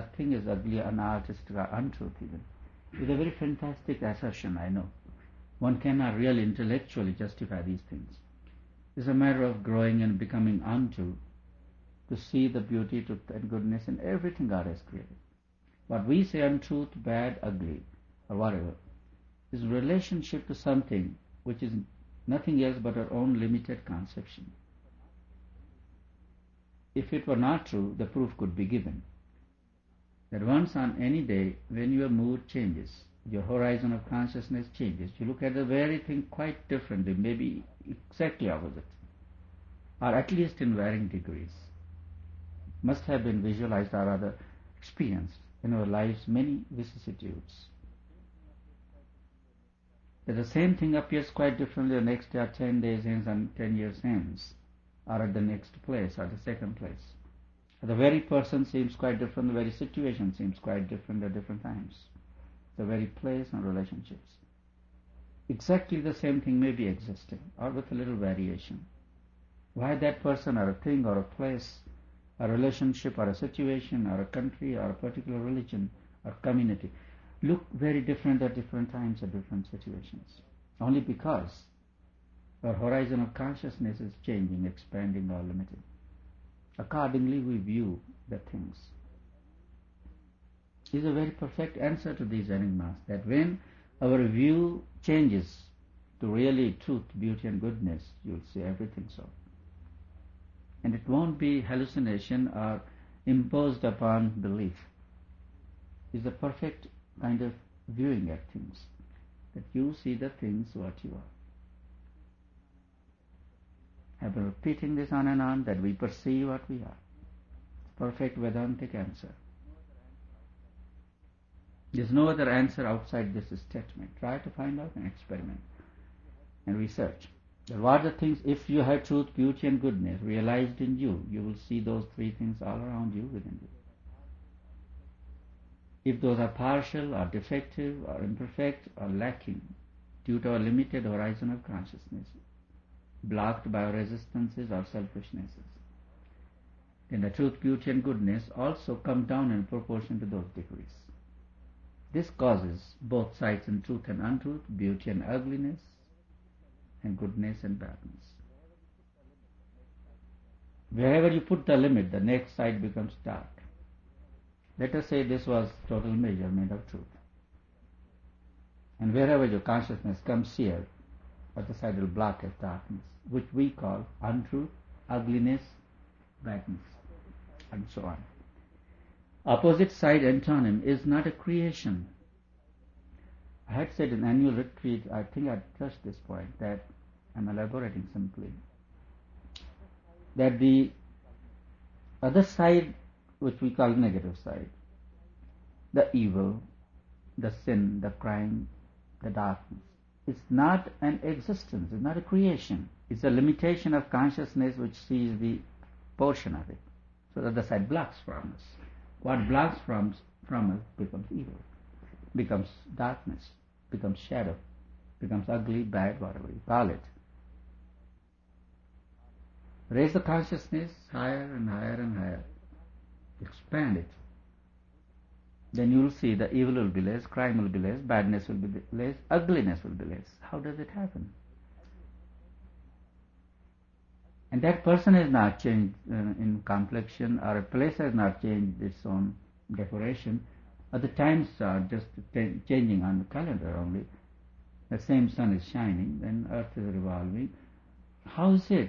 nothing is ugly, unartistic, or untruth even. It's a very fantastic assertion, I know. One cannot really intellectually justify these things. It's a matter of growing and becoming unto, to see the beauty, truth, and goodness in everything God has created. What we say untruth, bad, ugly, or whatever, is relationship to something which is nothing else but our own limited conception. If it were not true, the proof could be given. That once on any day, when your mood changes, your horizon of consciousness changes, you look at the very thing quite differently, maybe exactly opposite, or at least in varying degrees. Must have been visualized or rather experienced in our lives many vicissitudes. That the same thing appears quite differently the next day, or 10 days hence, and 10 years hence, or at the next place, or the second place. The very person seems quite different, the very situation seems quite different at different times. The very place and relationships. Exactly the same thing may be existing, or with a little variation. Why that person, or a thing, or a place, a relationship, or a situation, or a country, or a particular religion, or community, look very different at different times, at different situations. Only because our horizon of consciousness is changing, expanding, or limited. Accordingly, we view the things. This is a very perfect answer to these enigmas, that when our view changes to really truth, beauty, and goodness, you'll see everything so. And it won't be hallucination or imposed upon belief. It's a perfect kind of viewing at things, that you see the things what you are. I've been repeating this on and on, that we perceive what we are. Perfect Vedantic answer. There's no other answer outside this statement. Try to find out and experiment and research. What are the things, if you have truth, beauty, and goodness realized in you, you will see those three things all around you, within you. If those are partial or defective or imperfect or lacking due to a limited horizon of consciousness, blocked by our resistances or selfishnesses, then the truth, beauty, and goodness also come down in proportion to those degrees. This causes both sides in truth and untruth, beauty and ugliness, and goodness and badness. Wherever you put the limit, the next side becomes dark. Let us say this was total measurement of truth. And wherever your consciousness comes here, other side will block as darkness, which we call untruth, ugliness, badness, and so on. Opposite side antonym is not a creation. I had said in annual retreat, I think I touched this point, that I'm elaborating simply, that the other side, which we call negative side, the evil, the sin, the crime, the darkness, it's not an existence, it's not a creation. It's a limitation of consciousness which sees the portion of it. So the other side blocks from us. What blocks from us becomes evil, becomes darkness, becomes shadow, becomes ugly, bad, whatever you call it. Raise the consciousness higher and higher and higher. Expand it. Then you will see the evil will be less, crime will be less, badness will be less, ugliness will be less. How does it happen? And that person has not changed in complexion, or a place has not changed its own decoration, or the times are just changing on the calendar only. The same sun is shining, then earth is revolving. How is it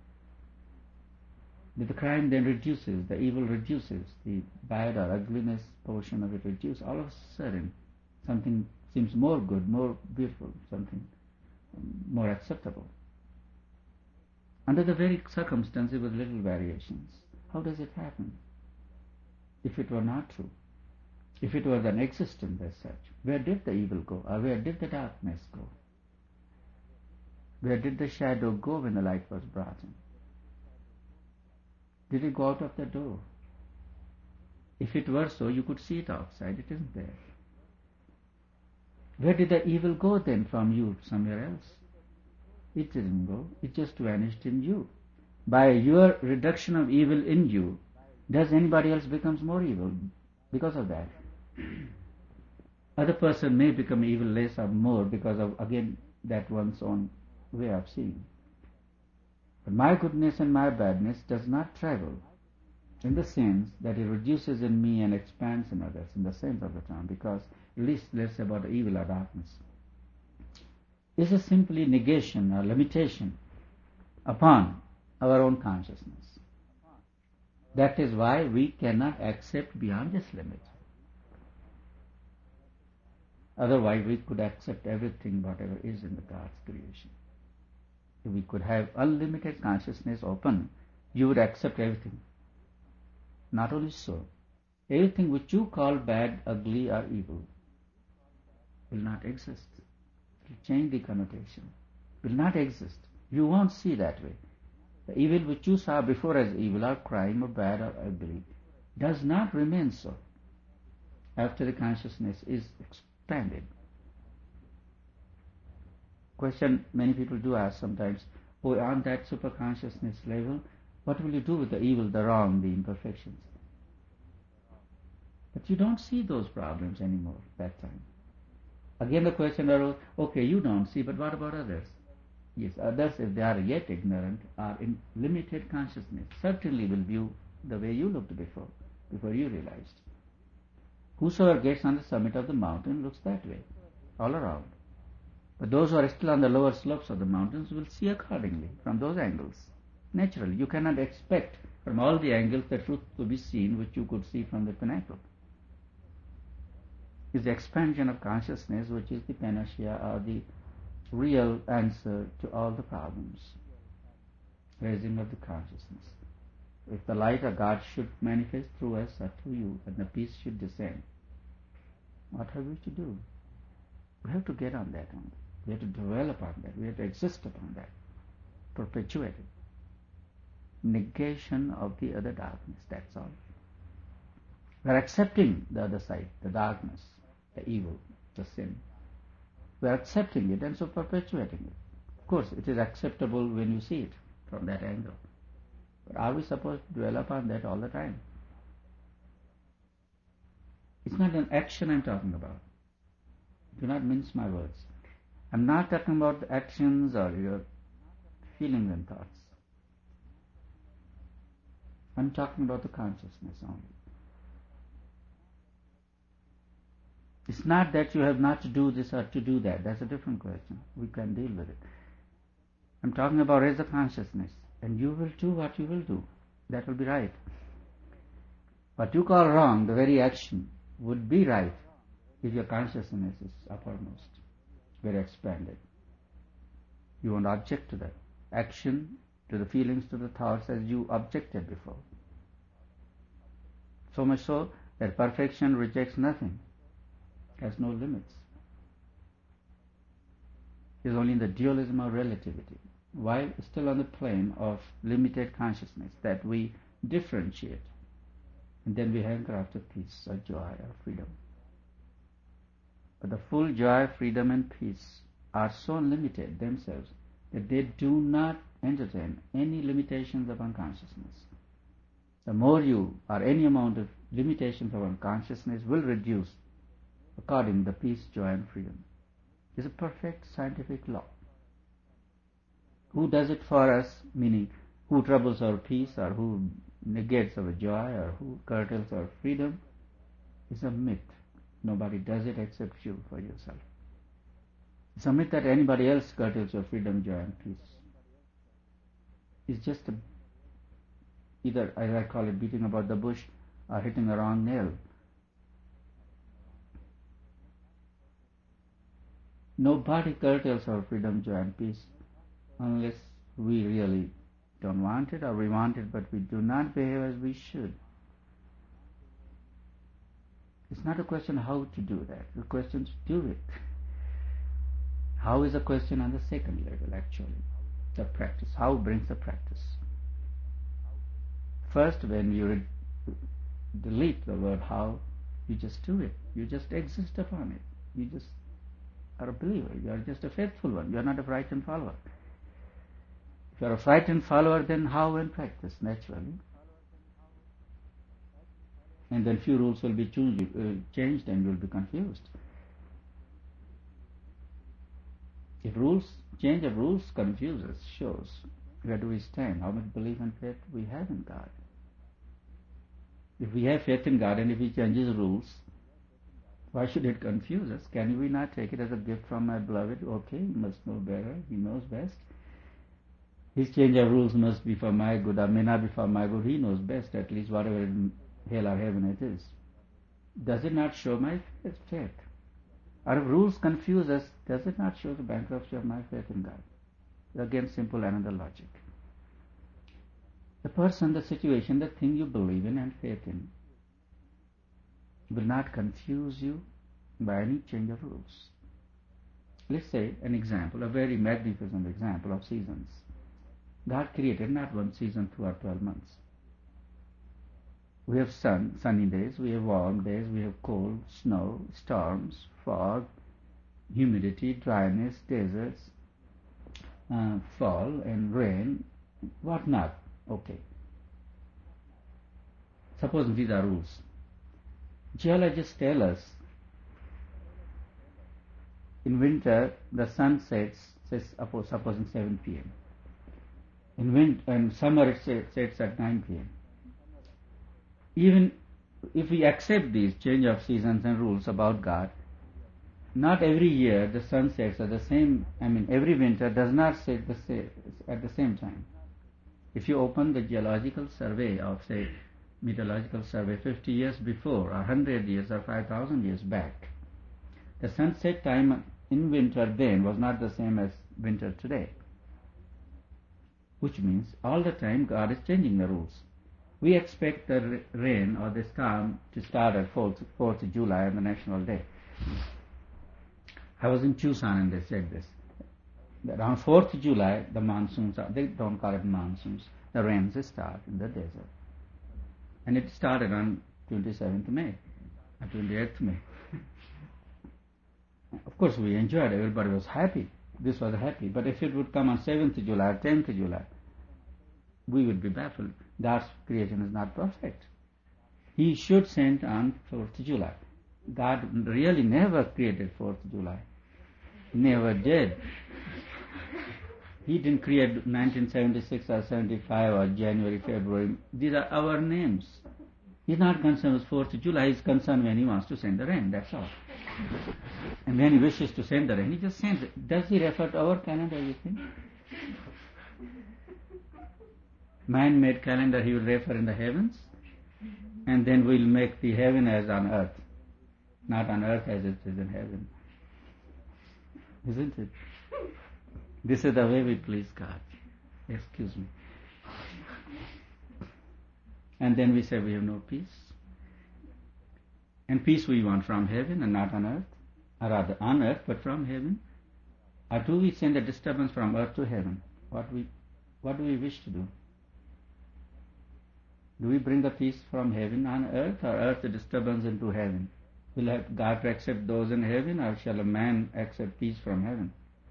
that the crime then reduces, the evil reduces, the bad or ugliness portion of it reduces? All of a sudden, something seems more good, more beautiful, something more acceptable. Under the very circumstances with little variations. How does it happen? If it were not true, if it were then existent as such, where did the evil go, or where did the darkness go? Where did the shadow go when the light was brought in? Did it go out of the door? If it were so, you could see it outside. It isn't there. Where did the evil go then from you somewhere else? It didn't go. It just vanished in you. By your reduction of evil in you, does anybody else becomes more evil? because of that. Other person may become evil less or more because of, again, that one's own way of seeing. But my goodness and my badness does not travel in the sense that it reduces in me and expands in others, in the sense of the term, because it is less about evil or darkness. This is simply negation or limitation upon our own consciousness. That is why we cannot accept beyond this limit. Otherwise, we could accept everything, whatever is in the God's creation. If we could have unlimited consciousness open, you would accept everything. Not only so, everything which you call bad, ugly, or evil will not exist. It will change the connotation. Will not exist. You won't see that way. The evil which you saw before as evil or crime or bad or ugly does not remain so after the consciousness is expanded. Question many people do ask sometimes, oh, on that superconsciousness level, what will you do with the evil, the wrong, the imperfections? But you don't see those problems anymore that time. Again the question arose, okay, you don't see, but what about others? Yes, others, if they are yet ignorant, are in limited consciousness, certainly will view the way you looked before you realized. Whosoever gets on the summit of the mountain looks that way, all around. But those who are still on the lower slopes of the mountains will see accordingly, from those angles. Naturally, you cannot expect from all the angles the truth to be seen which you could see from the pinnacle. It's the expansion of consciousness which is the panacea or the real answer to all the problems. Raising of the consciousness. If the light of God should manifest through us or through you, and the peace should descend, what have we to do? We have to get on that. We have to dwell upon that. We have to exist upon that. Perpetuate it. Negation of the other darkness, that's all. We are accepting the other side, the darkness, the evil, the sin. We are accepting it and so perpetuating it. Of course, it is acceptable when you see it from that angle. But are we supposed to dwell upon that all the time? It's not an action I'm talking about. Do not mince my words. I'm not talking about the actions or your feelings and thoughts. I'm talking about the consciousness only. It's not that you have not to do this or to do that. That's a different question. We can deal with it. I'm talking about raise the consciousness. And you will do what you will do. That will be right. What you call wrong, the very action, would be right if your consciousness is uppermost, very expanded. You won't object to that action, to the feelings, to the thoughts as you objected before. So much so that perfection rejects nothing, has no limits. It is only in the dualism of relativity, while still on the plane of limited consciousness, that we differentiate. And then we hanker after peace or joy or freedom. But the full joy, freedom and peace are so limited themselves that they do not entertain any limitations upon consciousness. The more you, or any amount of limitations upon consciousness will reduce according to the peace, joy and freedom. It's a perfect scientific law. Who does it for us, meaning who troubles our peace or who negates our joy or who curtails our freedom, is a myth. Nobody does it except you for yourself. It's a myth that anybody else curtails your freedom, joy and peace. It's just either, as I call it, beating about the bush or hitting a wrong nail. Nobody curtails our freedom, joy and peace unless we really don't want it, or we want it but we do not behave as we should. It's not a question how to do that. The question is to do it. How is a question on the second level actually. The practice. How brings the practice. First, when you delete the word how, you just do it. You just exist upon it. You just are a believer. You are just a faithful one. You are not a frightened follower. If you are a frightened follower, then how and practice naturally. and then few rules will be changed and you'll be confused. If change of rules confuses, shows where do we stand, how much belief and faith we have in God. If we have faith in God and if He changes rules, why should it confuse us? Can we not take it as a gift from my beloved? Okay, He must know better, He knows best. His change of rules must be for my good or may not be for my good. He knows best, at least whatever in hell or heaven it is. Does it not show my faith? Or if rules confuse us, does it not show the bankruptcy of my faith in God? Again, simple another logic. The person, the situation, the thing you believe in and faith in will not confuse you by any change of rules. Let's say an example, a very magnificent example of seasons. God created not one season throughout 12 months. We have sunny days, we have warm days, we have cold, snow, storms, fog, humidity, dryness, deserts, fall and rain, what not. Okay. Suppose these are rules. Geologists tell us in winter the sun sets supposing 7 p.m. In summer it sets at 9 p.m. Even if we accept these change of seasons and rules about God, not every year the sun sets at the same, every winter does not set at the same time. If you open the geological survey of, say, meteorological survey 50 years before, or 100 years, or 5,000 years back, the sunset time in winter then was not the same as winter today. Which means all the time God is changing the rules. We expect the rain or the storm to start at 4th of July on the National Day. I was in Tucson and they said this. Around 4th of July, the monsoons, they don't call it monsoons, the rains start in the desert. And it started on 27th May, or 28th May. Of course we enjoyed it, everybody was happy. This was happy. But if it would come on 7th of July or 10th of July, we would be baffled. God's creation is not perfect. He should send on 4th of July. God really never created 4th of July. He never did. He didn't create 1976 or 75 or January, February. These are our names. He's not concerned with 4th of July. He's concerned when he wants to send the rain. That's all. And when he wishes to send the rain, he just sends it. Does he refer to our calendar, you think? Man-made calendar he will refer in the heavens, and then we'll make the heaven as on earth, not on earth as it is in heaven. Isn't it? This is the way we please God. Excuse me. And then we say we have no peace. And peace we want from heaven and not on earth, or rather on earth but from heaven. Or do we send a disturbance from earth to heaven? What do we wish to do? Do we bring the peace from heaven on earth, or earth the disturbance into heaven? Will have God to accept those in heaven, or shall a man accept peace from heaven?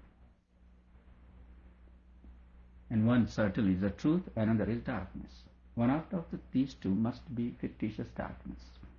And one certainly is the truth, another is darkness. One out of these two must be fictitious darkness.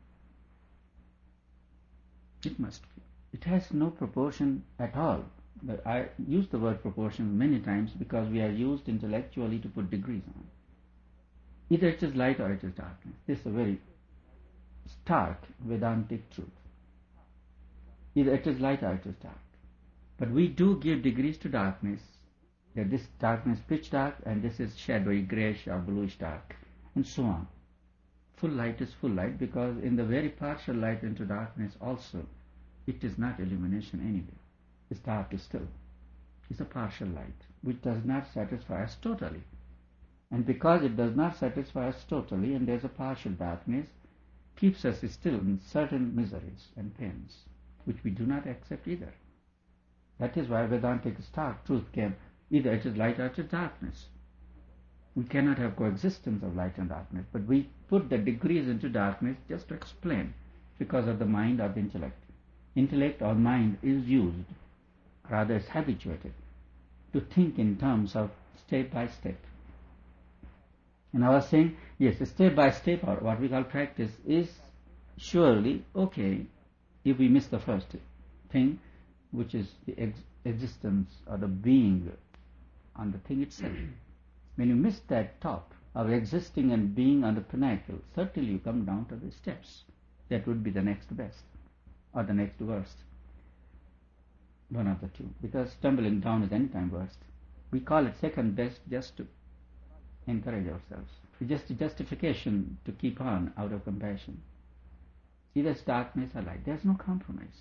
It must be. It has no proportion at all. But I use the word proportion many times because we are used intellectually to put degrees on. Either it is light or it is darkness. This is a very stark Vedantic truth. Either it is light or it is dark. But we do give degrees to darkness. That this darkness is pitch dark and this is shadowy, greyish or bluish dark, and so on. Full light is full light because in the very partial light into darkness also, it is not illumination anyway. It's dark still. It's a partial light which does not satisfy us totally. And because it does not satisfy us totally and there is a partial darkness, keeps us still in certain miseries and pains, which we do not accept either. That is why Vedantic stark truth came. Either it is light or it is darkness. We cannot have coexistence of light and darkness, but we put the degrees into darkness just to explain, because of the mind or the intellect. Intellect or mind is used, rather is habituated, to think in terms of step by step. And I was saying, yes, step by step, or what we call practice, is surely, okay, if we miss the first thing, which is the existence or the being on the thing itself, when you miss that top of existing and being on the pinnacle, certainly you come down to the steps. That would be the next best or the next worst. One of the two. Because tumbling down is any time worst. We call it second best just to encourage ourselves. It's just a justification to keep on out of compassion. Either it's darkness or light. There's no compromise.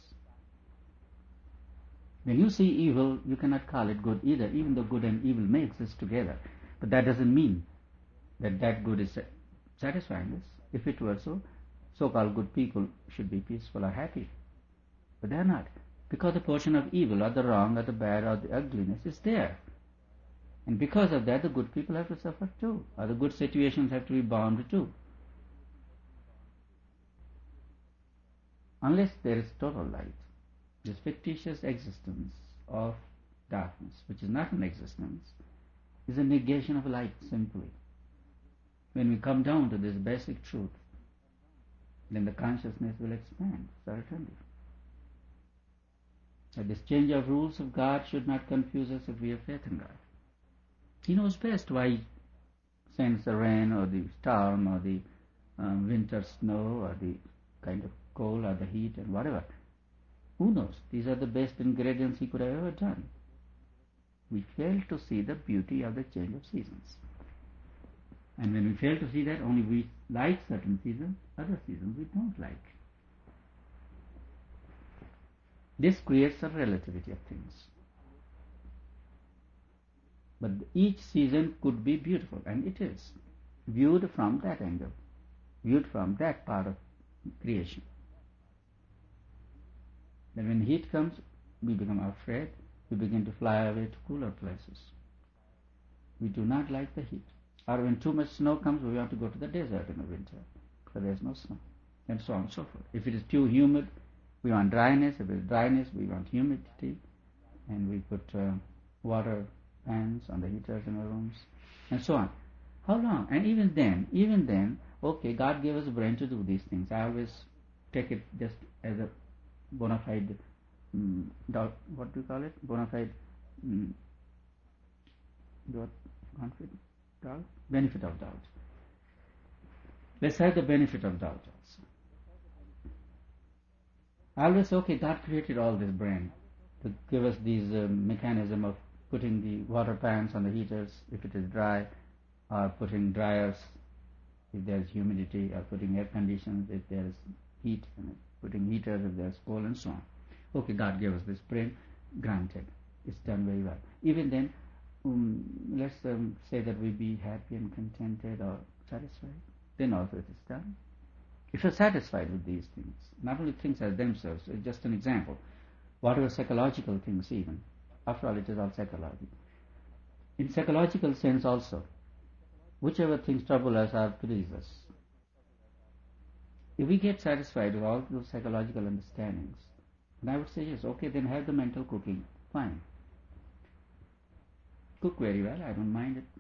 When you see evil, you cannot call it good either, even though good and evil may exist together. But that doesn't mean that that good is satisfying us. If it were so, so-called good people should be peaceful or happy. But they are not. Because the portion of evil or the wrong or the bad or the ugliness is there. And because of that, the good people have to suffer too. Or the good situations have to be bound too. Unless there is total light, this fictitious existence of darkness, which is not an existence, is a negation of light simply. When we come down to this basic truth, then the consciousness will expand, certainly. That this change of rules of God should not confuse us if we have faith in God. He knows best why He sends the rain or the storm or the winter snow or the kind of cold or the heat and whatever. Who knows? These are the best ingredients He could have ever done. We fail to see the beauty of the change of seasons. And when we fail to see that, only we like certain seasons, other seasons we don't like. This creates a relativity of things. But each season could be beautiful, and it is, viewed from that angle, viewed from that part of creation. Then when heat comes, we become afraid, we begin to fly away to cooler places. We do not like the heat. Or when too much snow comes, we want to go to the desert in the winter, because there is no snow, and so on and so forth. If it is too humid, we want dryness. If it is dryness, we want humidity, and we put water fans on the heaters in our rooms, and so on. How long? And even then, okay, God gave us a brain to do these things. I always take it just as a bona fide doubt. What do you call it? Bona fide doubt? Benefit of doubt. Let's have the benefit of doubt also. I always say, okay, God created all this brain to give us these mechanism of putting the water pans on the heaters if it is dry, or putting dryers if there is humidity, or putting air conditioners if there is heat, and putting heaters if there is cold, and so on. Okay, God gave us this brain, granted. It's done very well. Even then, let's say that we be happy and contented or satisfied. Then also it is done. If you're satisfied with these things, not only things as themselves, it's just an example. Whatever psychological things even, after all it is all psychology. In psychological sense also, whichever things trouble us or please us, if we get satisfied with all those psychological understandings, then I would say yes, okay, then have the mental cooking, fine. Cook very well, I don't mind it.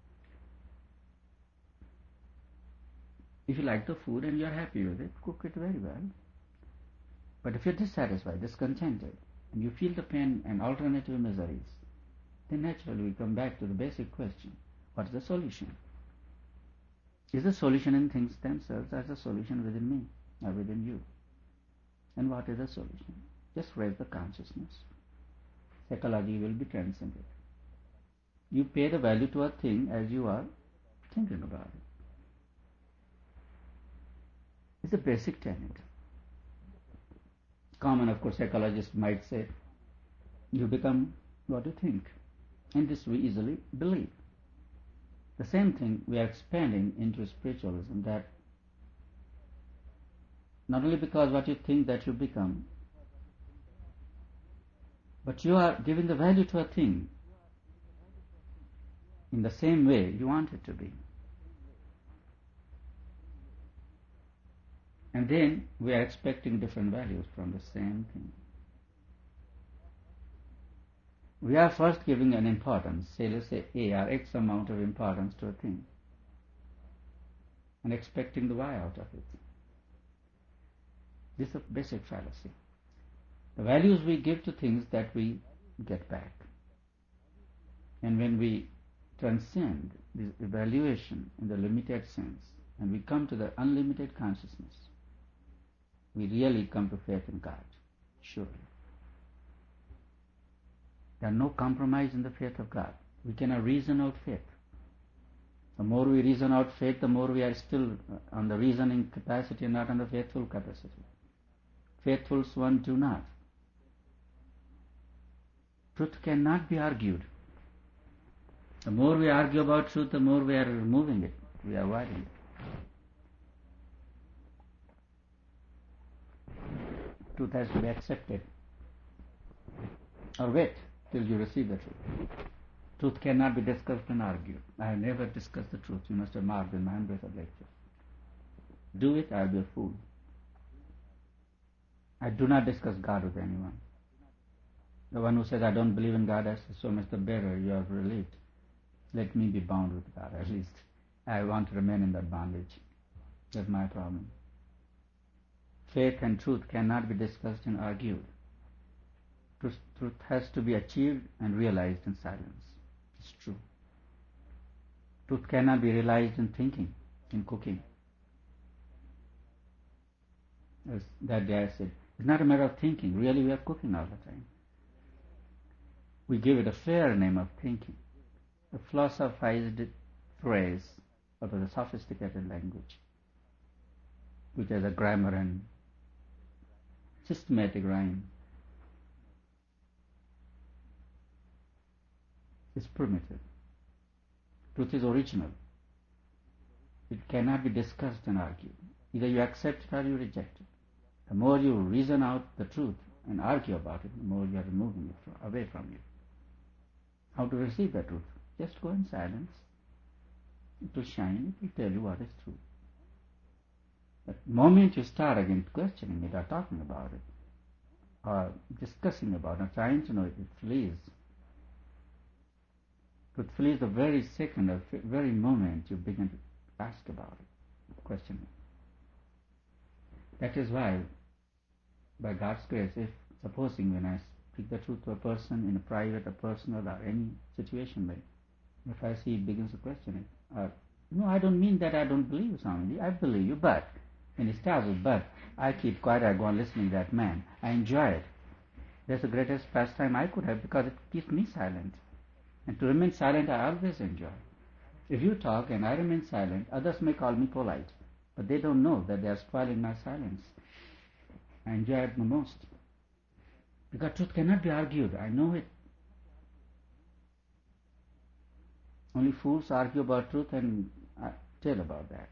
If you like the food and you're happy with it, cook it very well. But if you're dissatisfied, discontented, and you feel the pain and alternative miseries, then naturally we come back to the basic question, what is the solution? Is the solution in things themselves, or is the solution within me or within you? And what is the solution? Just raise the consciousness. Psychology will be transcended. You pay the value to a thing as you are thinking about it. It's a basic tenet. Common, of course, psychologists might say, you become what you think. And this we easily believe. The same thing we are expanding into spiritualism, that not only because what you think that you become, but you are giving the value to a thing in the same way you want it to be. And then we are expecting different values from the same thing. We are first giving an importance, say let's say A or X amount of importance to a thing, and expecting the Y out of it. This is a basic fallacy. The values we give to things that we get back. And when we transcend this evaluation in the limited sense and we come to the unlimited consciousness, we really come to faith in God, surely. There are no compromise in the faith of God. We cannot reason out faith. The more we reason out faith, the more we are still on the reasoning capacity and not on the faithful capacity. Faithful ones do not. Truth cannot be argued. The more we argue about truth, the more we are removing it, we are avoiding it. Truth has to be accepted. Or wait till you receive the truth. Truth cannot be discussed and argued. I have never discussed the truth. You must have marked in my hundreds of lectures. Do it, I will be a fool. I do not discuss God with anyone. The one who says, I don't believe in God, I say, so much the better, you are relieved. Let me be bound with God, at least. I want to remain in that bondage. That's my problem. Faith and truth cannot be discussed and argued. Truth has to be achieved and realized in silence. It's true. Truth cannot be realized in thinking, in cooking. As that day I said, it's not a matter of thinking. Really, we are cooking all the time. We give it a fair name of thinking. A philosophized phrase of a sophisticated language, which has a grammar and systematic rhyme. Is primitive. Truth is original. It cannot be discussed and argued. Either you accept it or you reject it. The more you reason out the truth and argue about it, the more you are removing it away from you. How to receive the truth? Just go in silence. It will shine. It will tell you what is true. But the moment you start again questioning it or talking about it or discussing about it or trying to know it, it flees. It flees the very second or very moment you begin to ask about it, question it. That is why, by God's grace, if supposing when I speak the truth to a person in a private or personal or any situation, if I see he begins to question it, no, I don't mean that I don't believe you, Swamiji. I believe you, but when he starts with but, I keep quiet, I go on listening to that man. I enjoy it. That's the greatest pastime I could have because it keeps me silent. And to remain silent, I always enjoy. If you talk and I remain silent, others may call me polite, but they don't know that they are spoiling my silence. I enjoy it the most. Because truth cannot be argued. I know it. Only fools argue about truth and tell about that.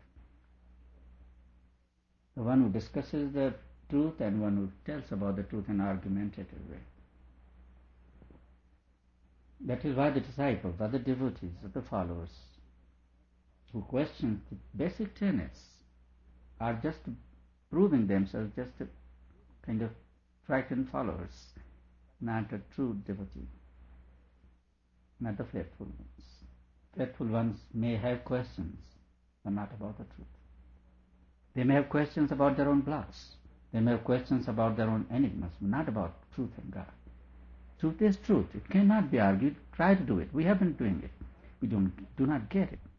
The one who discusses the truth and one who tells about the truth in an argumentative way. That is why the disciples, other devotees, other followers, who question the basic tenets, are just proving themselves just a kind of frightened followers, not a true devotee, not the faithful ones. Faithful ones may have questions, but not about the truth. They may have questions about their own blocks. They may have questions about their own enigmas, but not about truth and God. Truth is truth. It cannot be argued. Try to do it. We have been doing it. We do not get it.